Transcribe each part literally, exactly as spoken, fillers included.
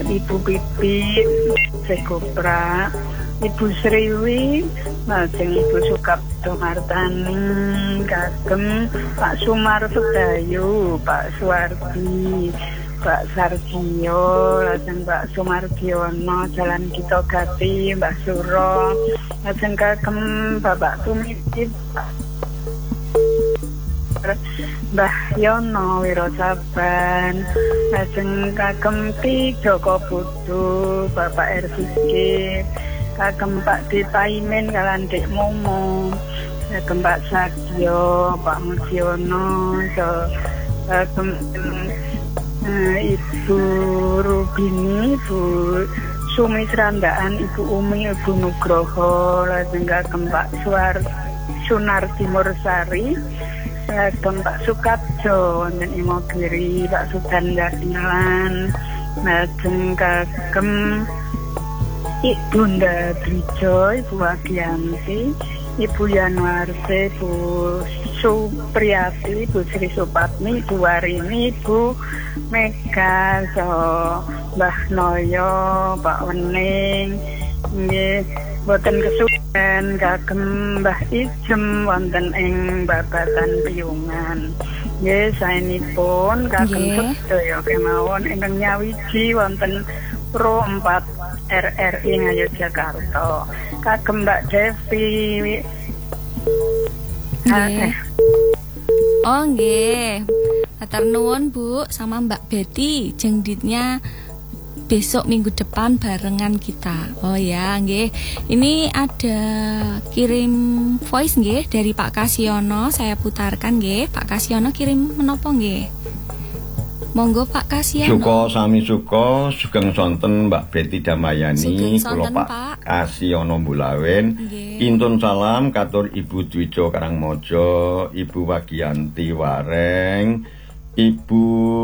Ibu Pipit Sekopra, Ibu Sriwi, lajeng Ibu Sukapto Martani, kagem Pak Sumar Sedayu, Pak Suwardi, Pak Sargio, lajeng Pak Sumardiono, Jalan Gito Gati, Mbak Suro, lajeng kagem Bapak Tumiti, Mbah Yono Wirosaban, lajeng kagem Ki Joko Putu, Bapak Ersike, kagem Pak Dipaimin kalan Dek Momo, kagem Pak Sagio, Pak Mujiono, so, kagem uh, Ibu Rubini, Ibu Sumisrandaan, Ibu Umi, Ibu Nugroho, lajeng kagem Pak Suar Sunar Timur Sari, kagem Pak Sukabjo wonten Imogiri, Pak Sudan Gatingalan, lajeng kagem Ibu Nda Drijo, Ibu Wagianti, Ibu Yanwarse, Ibu Supriyati, Ibu Sri Supatmi, Ibu Warini, Ibu Mega, so Mbah Noyo, Pak Wening, nggih boten kesuwen kagem Mbah Ijem wonten ing Babatan Piyungan. Nggih saenipun kagem sedaya kemawon ingkang nyawiji wonten Pro empat R R I Ngayogyakarta. Kagem Mbak Devi. Nggih. Oh nggih. Matur nuwun Bu sama Mbak Betty, jengditnya besok minggu depan barengan kita. Oh ya, nggih. Ini ada kirim voice nggih dari Pak Kasiono, saya putarkan nggih. Pak Kasiono kirim menapa nggih? Monggo Pak Kasiono. Suka sami suka sugeng sonten Mbak Betty Damayani, kula Pak, Pak Kasiono Bulawen. Intun salam katur Ibu Dwijo Karangmojo, Ibu Wagianti Wareng, Ibu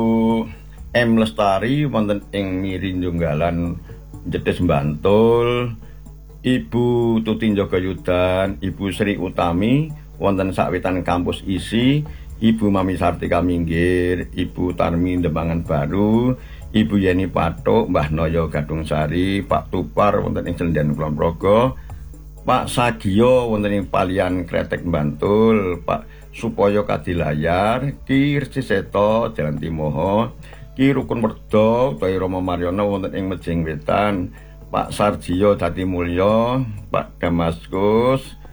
M Lestari wonten ing Mirinjunggalan Jetis Bantul, Ibu Tuti Jogayudan, Ibu Sri Utami wonten sawitan kampus isi, Ibu Mami Sartika Minggir, Ibu Tarmi Dembangan Baru, Ibu Yeni Patok, Mbah Noyo Gadung Sari, Pak Tupar wonten ing Slendan Kulon Progo, Pak Sagio wonten ing Palian Kretek Bantul, Pak Supoyo Kadilayar, Ki Resiseto Jalan Timoho, Ki Rukun Werdo, Toy Romo Mariono wonten ing Mejing Wetan, Pak Sargio Dadi Mulyo, Pak Damaskus,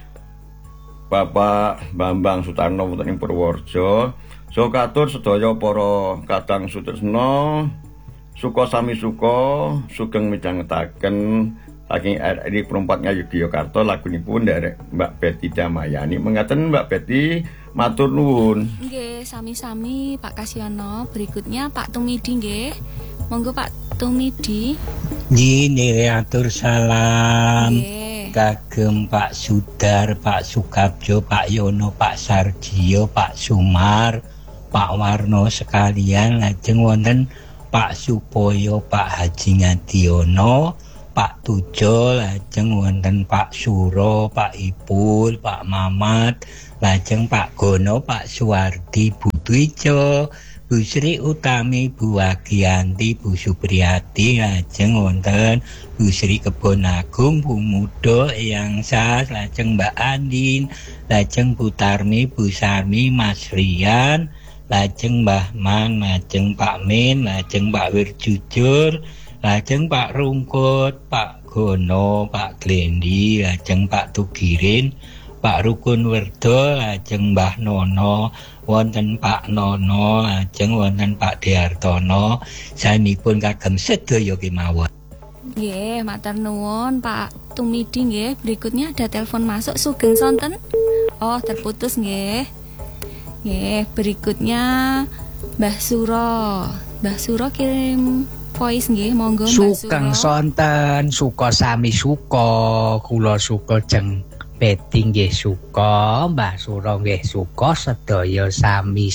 Bapak Bambang Sutarno wonten ing Purworejo. So katur sedaya para kadang sutresna, suka sami suka, sugeng midhangetaken saking R R I Perempat Ngayogyakarta lagunipun derek Mbak Betty Damayani. Mengaten Mbak Betty, matur nuwun. Nggih, sami-sami Pak Kasiono. Berikutnya Pak Tumidi nggih. Monggo Pak Tumidi. Nggih, atur salam. Nggih. Kagem Pak Sudar, Pak Sukabjo, Pak Yono, Pak Sargio, Pak Sumar, Pak Warno sekalian, lajeng wonten Pak Supoyo, Pak Haji Ngadiono, Pak Tujo, lajeng wonten Pak Suro, Pak Ipul, Pak Mamat, lajeng Pak Gono, Pak Suwardi, Bu Dwijo, Bu Sri Utami, Bu Wagianti, Bu Supriyati, lajeng wonten Bu Sri Kebon Agung, Bu Mudo, Eyang Sas, lajeng Mbak Andin, lajeng Bu Tarmi, Bu Sarmi, Mas Rian, lajeng Mbah Man, lajeng Pak Min, lajeng Pak Wirjujur, lajeng Pak Rungkut, Pak Gono, Pak Glendi, lajeng Pak Tugirin, Pak Rukun Werdo, lajeng Mbah Nono, wonten Pak Nono, lajeng wonten Pak Deartono, saenipun kagem sedaya kemawon. Nggih, matur nuwun Pak Tumidi nggih. Berikutnya ada telepon masuk, sugeng sonten. Oh, terputus nggih. Nggih, berikutnya Mbah Suro. Mbah Suro kirim voice nggih, monggo Mbah Suro. Sugeng sonten, suka sami suka, kula suka jeng Betty nggih suka, Mbah Suro nggih suka, sedaya sami suka.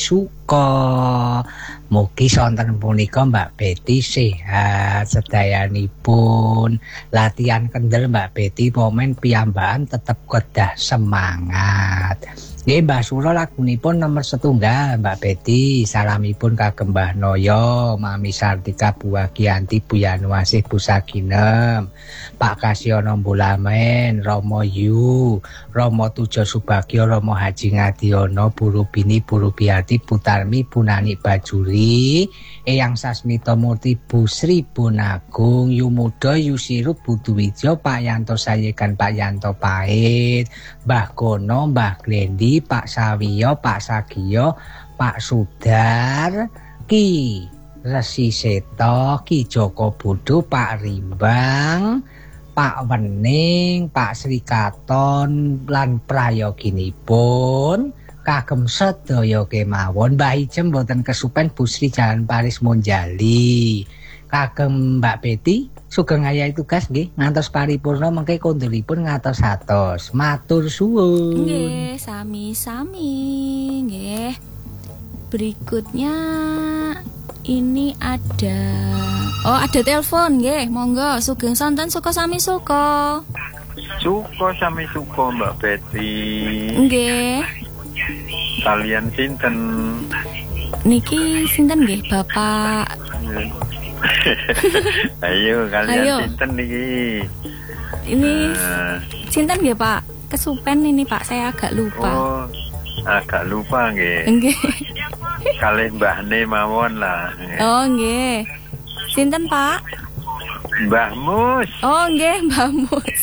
suka. Mugi sonten punika Mbak Betty sehat sedayanipun. Latihan kendel Mbak Betty momen piyambakan tetep kedah semangat. Nggih Mbah Sura lagunipun nomor setunggal Mbak Betty. Salamipun kagem Mbah Noyo, Mami Sartika, Bu Wagianti, Bu Yanuasih, Bu Saginem, Pak Kasyono Mbulamen, Romo Yu, Romo Tujo Subagyo, Romo Haji Ngadiono, Bu Rubini, Bu Rubiati, Bu Tarmi, Bu Nani Bajuri, Eyang Sasmito Murti, Bu Sri Bonagung, Yumudo, Yusiru, Bu Duwijo, Pak Yanto Sayegan, Pak Yanto Pahit, Mbah Gono, Mbah Glendi, Pak Sawiyo, Pak Sagiyo, Pak Sudar, Ki Resi Seto, Ki Joko Budu, Pak Rimbang, Pak Wening, Pak Sri Katon lan prayoginipun kagem sedaya kemawon. Mbah Ijem boten kesupen Bu Sri Jalan Paris Monjali. Kagem Mbak Betty sugeng ayahi tugas nggih ngantos paripurna mengke kondulipun ngatos-atos. Matur suwun. Nggih, sami-sami nggih. Berikutnya ini ada oh ada telepon nggih, monggo sugeng sonten suka sami suka. Suka sami suka Mbak Betty. Nggih. Kalian sinten? Niki sinten nggih, Bapak? Ayo kalian Ayo. sinten niki? Ini uh, sinten nggih, Pak? Kesupen ini, Pak, saya agak lupa. Oh, agak lupa nggih. Nggih. Kalih mbahne mawon lah. Oh, nggih. Sinten, Pak? Mbah Mus. Oh, nggih, Mbah Mus.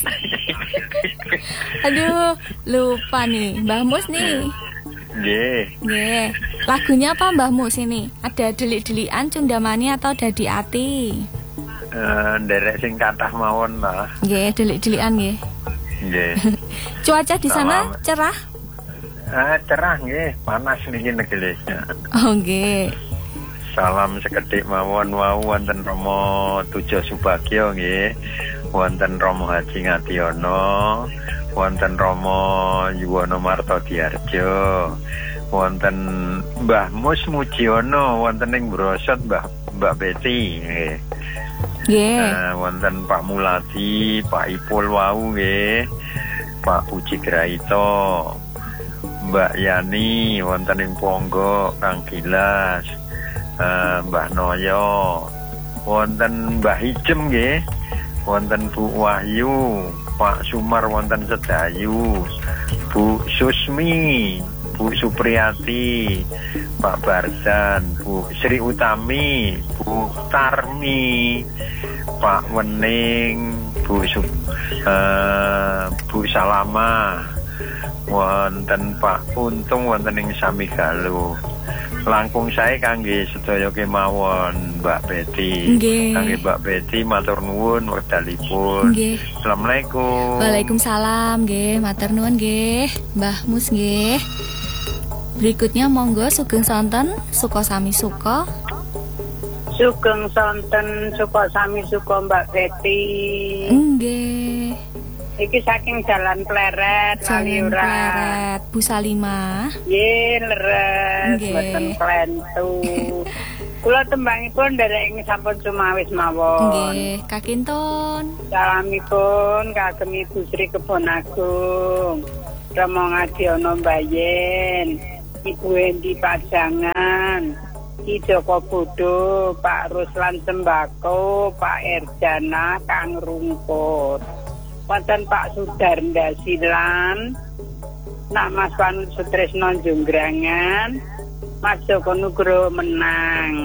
Aduh, lupa nih, Mbah Mus nih. Nggih. Nggih. Lagunya apa Mbah Mus ini? Ada delik-delikan, cundamani atau dadi ati? Uh, nderek sing kathah mawon lah. Nggih, delik-delikan nggih. Nggih. Cuaca di sana Salam. cerah? Ah, cerah nggih, panas niki negeri. Oh, nggih. Salam sekedhik mawon wau wonten Romo Tujo Subagyo nggih. Wonten Romo Haji Ngadiono, wonten Romo Yuwono Marto Diarjo, wonten Mbah Mus Mujiono, wonten ing Brosot Mbah Mbak Betty nggih. Nggih. Uh, wonten Pak Muladi, Pak Ipul wau nggih. Pak Puji Graito, Mbak Yani, wonten ing Ponggo, Kang Gilas, uh, Mbah Noyo, wonten Mbah Ijem nggih. Wonten Bu Wahyu, Pak Sumar wonten Sedayu, Bu Susmi, Bu Supriyati, Pak Bardan, Bu Sri Utami, Bu Tarmi, Pak Wening, Bu Sub, uh, Bu Salama, wonten Pak Untung wonten ing Sami Galuh. Langkung saya kangge sedaya kemawon Mbak Betty. Nggih. Kangge Mbak Betty matur nuwun wekdalipun. Nggih. Assalamualaikum. Waalaikumsalam nggih, matur nuwun nggih, Mbah Mus nggih. Berikutnya monggo sugeng sonten suka sami suka. Sugeng sonten suka sami suka Mbak Betty. Nggih. Iki saking Jalan Pleret, Jalan Kaliura. Pleret, Bu Salimah. Nggih, leres, Nggih. mboten klentu. Kula tembangipun nderek ing sampun sumawis mawon. Nggih, Kakintun. Salamipun kagem Ibu Sri Kebon Agung, Romo Ngadiono Mbayen, Ibu Hendi Pajangan, Ki Joko Budo, Pak Ruslan Sembako, Pak Erjana Kang Rungkut. Wonten Pak Sudarnda Silan, Nak Mas Wan Sutresno Jonggrangan, Mas Joko Nugroho Menang.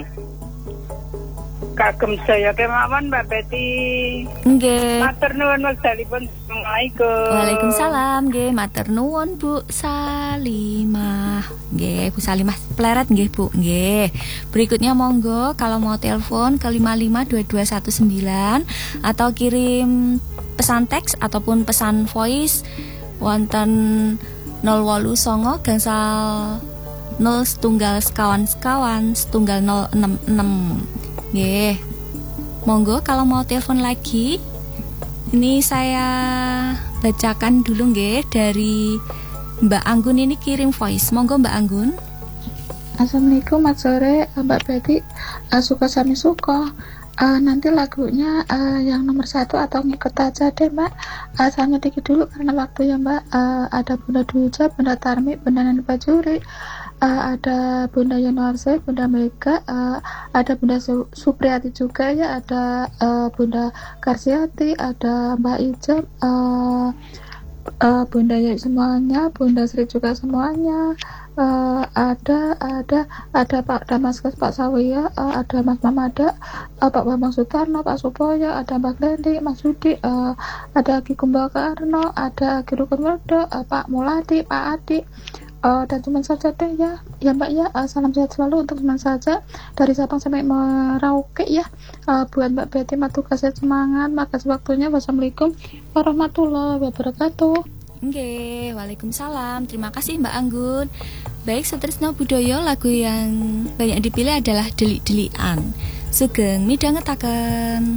Kagem saya kemawon Mbak Betty. Nggih. Matur nuwun wekdalipun. Assalamualaikum. Waalaikumsalam nggih, matur nuwun Bu Salimah. Nggih, Bu Salimah Pleret nggih, Bu. Nggih. Berikutnya monggo kalau mau telepon ke lima lima dua dua satu sembilan atau kirim pesan teks ataupun pesan voice wonten nol wolu songo gangsal nol setunggal sekawan sekawan setunggal nol enam enam. Nggih. Monggo kalau mau telepon lagi. Ini saya bacakan dulu nggih dari Mbak Anggun ini kirim voice. Monggo Mbak Anggun. Assalamualaikum, Mas sore, Mbak Betty. Uh, suka Sami suka. Uh, nanti lagunya uh, yang nomor satu atau ngikut aja deh Mbak. Uh, saya dikit dulu karena waktu ya Mbak. Uh, ada Bunda Duja, Bunda Tarmi, Bunda Nani Bajuri, uh, ada Bunda Yonoarse, Bunda Mega, uh, ada Bunda Su Supriyati juga ya, ada uh, Bunda Karsiati, ada Mbak Ijam, uh, uh, Bunda Yai semuanya, Bunda Sri juga semuanya. Uh, ada ada ada Pak Damaskus, Pak Sawiya, uh, ada Mas Mamada, uh, Pak Bambang Sutarno, Pak Supoyo, ada Mbak Glendi, Mas Yudi, uh, ada Ki Kumbakarno, ada Ki Rukun Werdo, uh, Pak Muladi, Pak Adi, uh, dan cuma saja deh ya, ya Mbak ya. Uh, salam sehat selalu untuk teman saja dari Sabang sampai Merauke ya. Uh, buat Mbak Betty, Matuka sehat semangat, makasih waktunya. Wassalamualaikum warahmatullahi wabarakatuh. Oke, waalaikumsalam. Terima kasih Mbak Anggun. Baik, Sutrisno Budoyo, lagu yang banyak dipilih adalah Delik-delikan. Sugeng midhangetaken.